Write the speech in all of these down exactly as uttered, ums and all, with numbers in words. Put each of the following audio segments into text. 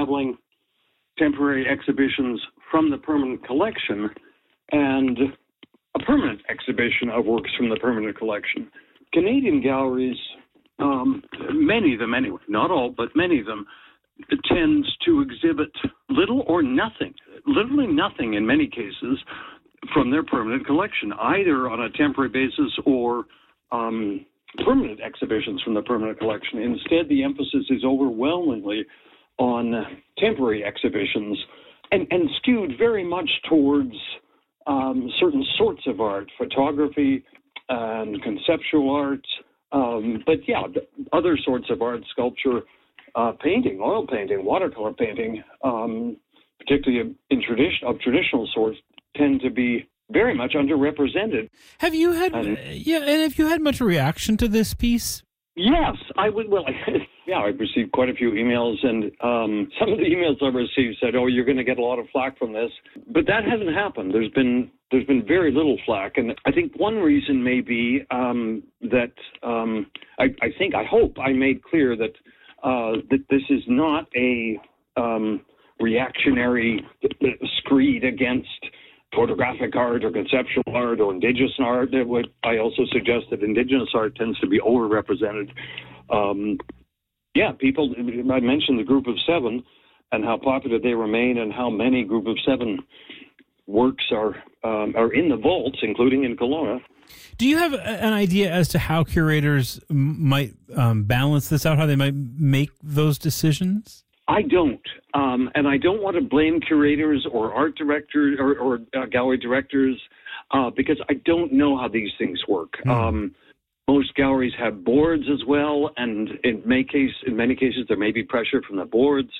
traveling temporary exhibitions from the permanent collection and a permanent exhibition of works from the permanent collection. Canadian galleries, um, many of them anyway, not all, but many of them, tend to exhibit little or nothing, literally nothing in many cases, from their permanent collection, either on a temporary basis or um, permanent exhibitions from the permanent collection. Instead, the emphasis is overwhelmingly on temporary exhibitions and, and skewed very much towards um, certain sorts of art, photography and conceptual art, um, but yeah, other sorts of art, sculpture, uh, painting, oil painting, watercolor painting, um, particularly in tradition of traditional sorts, tend to be very much underrepresented. Have you had, and, yeah, and have you had much reaction to this piece? Yes, I would. Well, yeah, I've received quite a few emails, and um, some of the emails I've received said, "Oh, you're going to get a lot of flack from this," but that hasn't happened. There's been there's been very little flack, and I think one reason may be um, that um, I, I think I hope I made clear that uh, that this is not a um, reactionary screed against photographic art or conceptual art or indigenous art. I also suggest that indigenous art tends to be overrepresented. Um, yeah, people, I mentioned the Group of Seven and how popular they remain and how many Group of Seven works are um, are in the vaults, including in Kelowna. Do you have an idea as to how curators might um, balance this out, how they might make those decisions? I don't, um, and I don't want to blame curators or art directors or, or uh, gallery directors uh, because I don't know how these things work. Mm. Um, most galleries have boards as well, and in many, case, in many cases there may be pressure from the boards.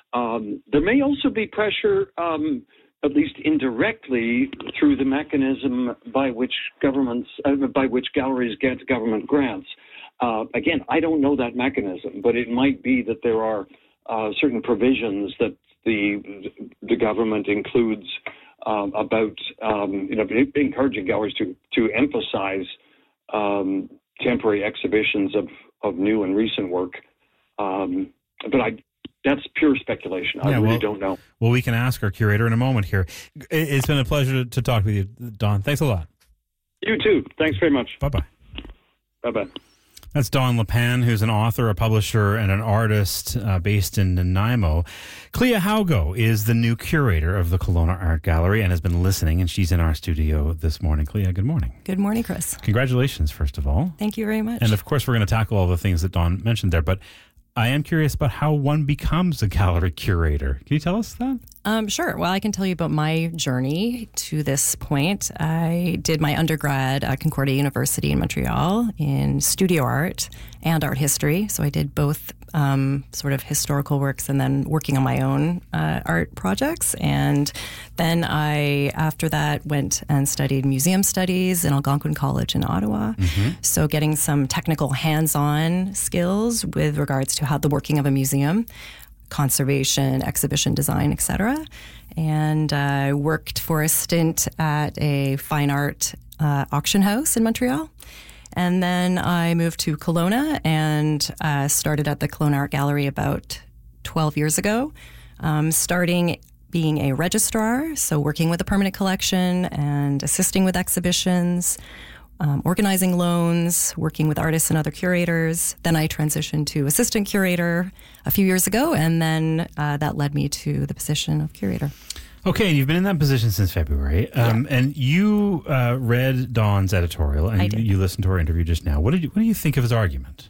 Um, there may also be pressure, um, at least indirectly, through the mechanism by which governments, uh, by which galleries get government grants. Uh, again, I don't know that mechanism, but it might be that there are Uh, certain provisions that the the government includes um, about um, you know encouraging galleries to to emphasize um, temporary exhibitions of, of new and recent work. Um, but I that's pure speculation. I yeah, really well, don't know. Well, we can ask our curator in a moment here. It's been a pleasure to talk with you, Don. Thanks a lot. You too. Thanks very much. Bye bye. Bye bye. That's Don LePan, who's an author, a publisher, and an artist uh, based in Nanaimo. Clea Haugo is the new curator of the Kelowna Art Gallery and has been listening, and she's in our studio this morning. Clea, good morning. Good morning, Chris. Congratulations, first of all. Thank you very much. And of course, we're going to tackle all the things that Don mentioned there, but I am curious about how one becomes a gallery curator. Can you tell us that? Um, sure. Well, I can tell you about my journey to this point. I did my undergrad at Concordia University in Montreal in studio art and art history. So I did both um, sort of historical works and then working on my own uh, art projects. And then I, after that, went and studied museum studies in Algonquin College in Ottawa. Mm-hmm. So getting some technical hands-on skills with regards to how the working of a museum, conservation, exhibition design, et cetera. And I uh, worked for a stint at a fine art uh, auction house in Montreal. And then I moved to Kelowna and uh, started at the Kelowna Art Gallery about twelve years ago, um, starting being a registrar, so working with a permanent collection and assisting with exhibitions, Um, organizing loans, working with artists and other curators. Then I transitioned to assistant curator a few years ago, and then uh, that led me to the position of curator. Okay, and you've been in that position since February, um, yeah. and you uh, read Dawn's editorial, and I you, did. you listened to her interview just now. What did you, what do you think of his argument?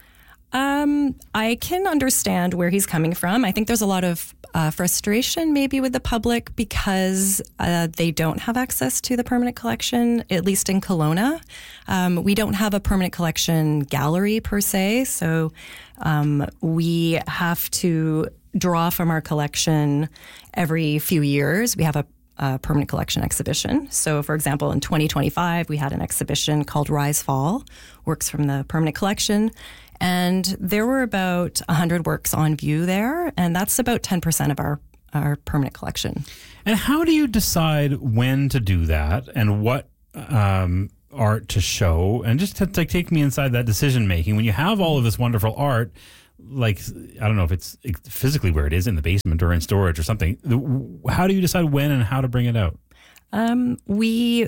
Um, I can understand where he's coming from. I think there's a lot of uh, frustration maybe with the public because uh, they don't have access to the permanent collection, at least in Kelowna. Um, we don't have a permanent collection gallery per se, so um, we have to draw from our collection every few years. We have a Uh, permanent collection exhibition. So, for example, in twenty twenty-five, we had an exhibition called Rise Fall, works from the permanent collection. And there were about one hundred works on view there, and that's about ten percent of our, our permanent collection. And how do you decide when to do that and what um, art to show? And just to, to take me inside that decision-making. When you have all of this wonderful art, like, I don't know if it's physically where it is, in the basement or in storage or something. How do you decide when and how to bring it out? Um, we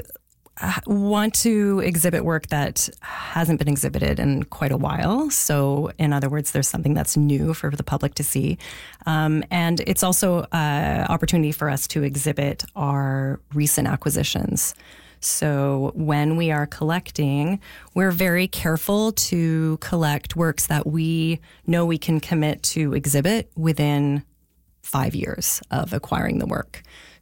want to exhibit work that hasn't been exhibited in quite a while. So, in other words, there's something that's new for the public to see. Um, and it's also an opportunity for us to exhibit our recent acquisitions. So when we are collecting, we're very careful to collect works that we know we can commit to exhibit within five years of acquiring the work.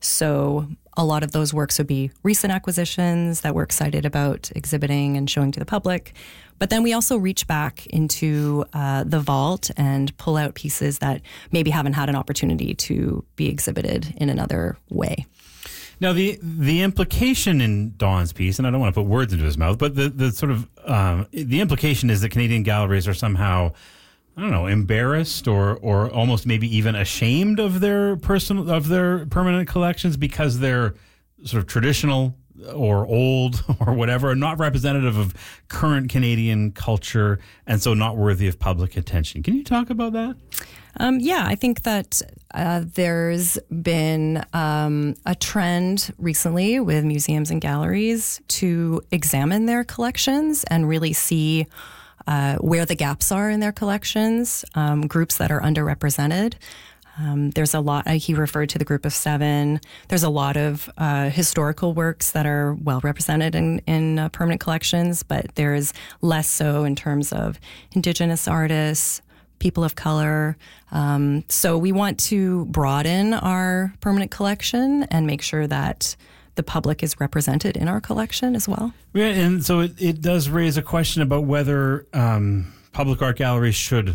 So a lot of those works would be recent acquisitions that we're excited about exhibiting and showing to the public. But then we also reach back into uh, the vault and pull out pieces that maybe haven't had an opportunity to be exhibited in another way. Now, the the implication in Don's piece, and I don't want to put words into his mouth, but the, the sort of um, the implication is that Canadian galleries are somehow, I don't know, embarrassed or or almost maybe even ashamed of their personal of their permanent collections because they're sort of traditional or old or whatever, not representative of current Canadian culture, and so not worthy of public attention. Can you talk about that? Um, yeah, I think that uh, there's been um, a trend recently with museums and galleries to examine their collections and really see uh, where the gaps are in their collections, um, groups that are underrepresented. Um, there's a lot, uh, he referred to the Group of Seven. There's a lot of uh, historical works that are well represented in, in uh, permanent collections, but there's less so in terms of Indigenous artists, people of color. Um, so we want to broaden our permanent collection and make sure that the public is represented in our collection as well. Yeah, and so it, it does raise a question about whether um, public art galleries should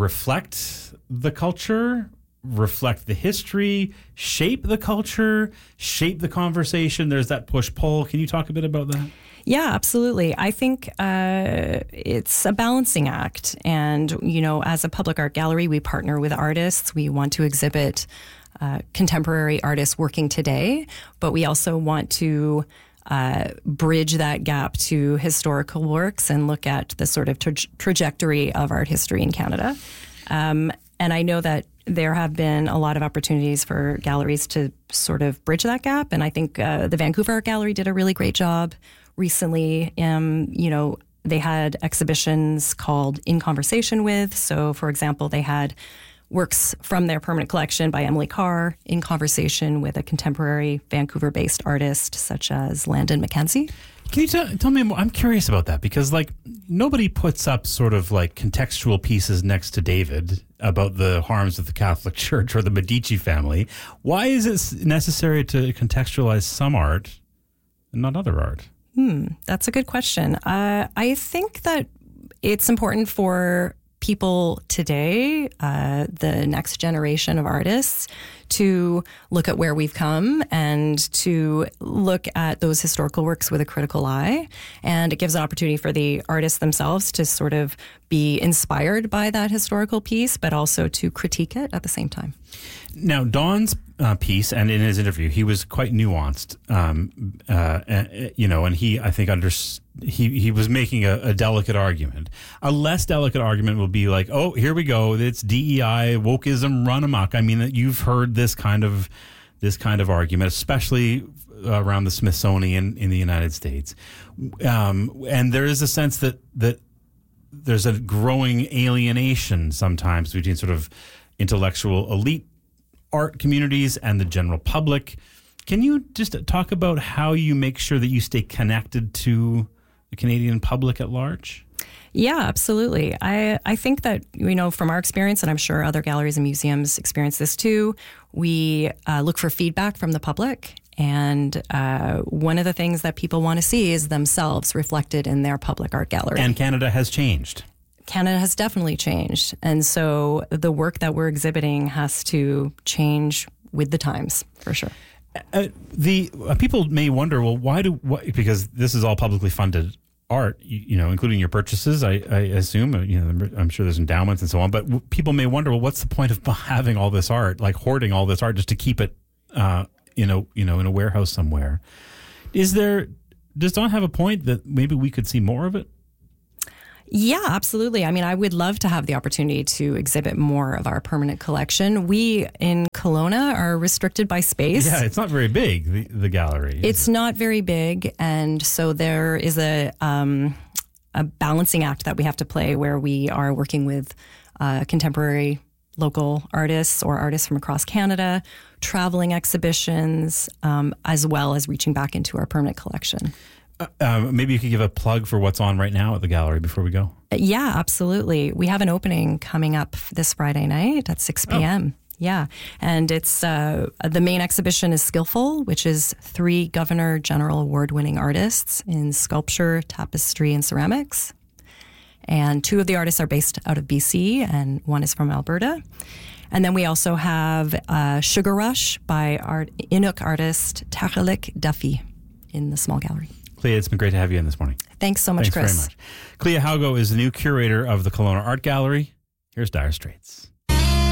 reflect the culture, reflect the history, shape the culture, shape the conversation. There's that push-pull. Can you talk a bit about that? Yeah, absolutely. I think uh, it's a balancing act. And, you know, as a public art gallery, we partner with artists. We want to exhibit uh, contemporary artists working today, but we also want to uh, bridge that gap to historical works and look at the sort of tra- trajectory of art history in Canada. Um, and I know that there have been a lot of opportunities for galleries to sort of bridge that gap. And I think uh, the Vancouver Art Gallery did a really great job recently. Um, you know, they had exhibitions called In Conversation With. So, for example, they had works from their permanent collection by Emily Carr in conversation with a contemporary Vancouver-based artist such as Landon Mackenzie. Can you t- tell me more? I'm curious about that because, like, nobody puts up sort of like contextual pieces next to David about the harms of the Catholic Church or the Medici family. Why is it necessary to contextualize some art and not other art? Hmm, that's a good question. Uh, I think that it's important for people today, uh, the next generation of artists, to look at where we've come and to look at those historical works with a critical eye. And it gives an opportunity for the artists themselves to sort of be inspired by that historical piece, but also to critique it at the same time. Now, Don's uh, piece, and in his interview, he was quite nuanced, um, uh, uh, you know, and he, I think, under, he, he was making a, a delicate argument. A less delicate argument will be like, oh, here we go, it's D E I, wokeism run amok. I mean, you've heard this kind of this kind of argument, especially around the Smithsonian in the United States. Um, and there is a sense that that there's a growing alienation sometimes between sort of intellectual elite art communities and the general public. Can you just talk about how you make sure that you stay connected to the Canadian public at large? Yeah, absolutely. I, I think that, you know, from our experience, and I'm sure other galleries and museums experience this too, we uh, look for feedback from the public. And uh, one of the things that people want to see is themselves reflected in their public art gallery. And Canada has changed. Canada has definitely changed. And so the work that we're exhibiting has to change with the times, for sure. Uh, the uh, people may wonder, well, why do, why, because this is all publicly funded art, you, you know, including your purchases, I, I assume, you know, I'm sure there's endowments and so on, but w- people may wonder, well, what's the point of having all this art, like hoarding all this art just to keep it, uh, in a, you know, in a warehouse somewhere? Is there, does Don have a point that maybe we could see more of it? Yeah, absolutely. I mean, I would love to have the opportunity to exhibit more of our permanent collection. We in Kelowna are restricted by space. Yeah, it's not very big, the, the gallery. It's it? not very big. And so there is a, um, a balancing act that we have to play where we are working with uh, contemporary local artists or artists from across Canada, traveling exhibitions, um, as well as reaching back into our permanent collection. Uh, uh, maybe you could give a plug for what's on right now at the gallery before we go. Yeah, absolutely. We have an opening coming up this Friday night at six p.m. Oh. Yeah. And it's uh, the main exhibition is Skillful, which is three Governor General Award-winning artists in sculpture, tapestry, and ceramics. And two of the artists are based out of B C, and one is from Alberta. And then we also have uh, Sugar Rush by art, Inuk artist Tachelik Duffy in the small gallery. Clea, it's been great to have you in this morning. Thanks so much, Thanks Chris. Thanks very much. Clea Haugo is the new curator of the Kelowna Art Gallery. Here's Dire Straits.